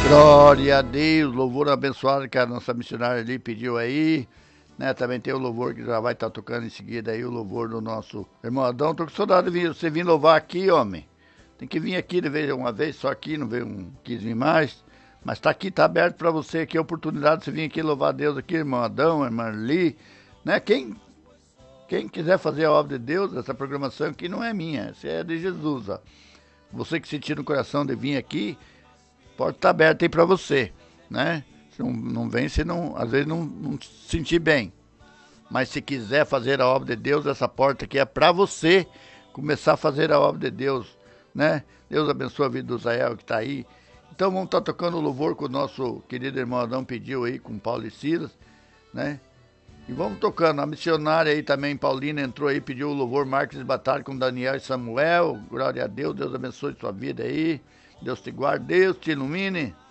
Glória a Deus, louvor abençoado que a nossa missionária ali pediu aí, né? Também tem o louvor que já vai estar tocando em seguida aí, o louvor do nosso irmão Adão. Tô com saudade de você vir louvar aqui, homem. Tem que vir aqui de vez uma vez, só aqui, não veio, não quis vir mais. Mas tá aqui, tá aberto para você aqui, a oportunidade de você vir aqui louvar a Deus aqui, irmão Adão, irmã Li, né? Quem quiser fazer a obra de Deus, essa programação aqui não é minha, essa é de Jesus, ó. Você que sentir no coração de vir aqui, porta está aberta aí para você, né? Se não vem, se não, às vezes não se sentir bem. Mas se quiser fazer a obra de Deus, essa porta aqui é para você começar a fazer a obra de Deus, né? Deus abençoe a vida do Israel que está aí. Então vamos estar tocando o louvor que o nosso querido irmão Adão pediu aí com Paulo e Silas, né? E vamos tocando. A missionária aí também, Paulina, entrou aí, pediu o louvor Marcos de Batalha com Daniel e Samuel. Glória a Deus, Deus abençoe sua vida aí. Deus te guarde, Deus te ilumine.